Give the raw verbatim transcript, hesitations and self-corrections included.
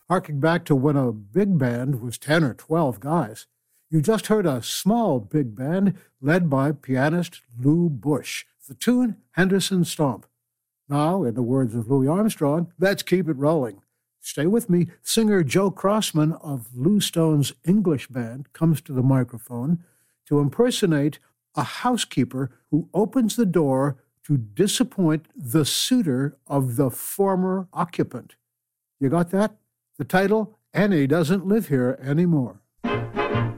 harking back to when a big band was ten or twelve guys. You just heard a small big band led by pianist Lou Bush. The tune, Henderson Stomp. Now, in the words of Louis Armstrong, let's keep it rolling. Stay with me. Singer Joe Crossman of Lou Stone's English band comes to the microphone to impersonate a housekeeper who opens the door to disappoint the suitor of the former occupant. You got that? The title, Annie Doesn't Live Here Anymore.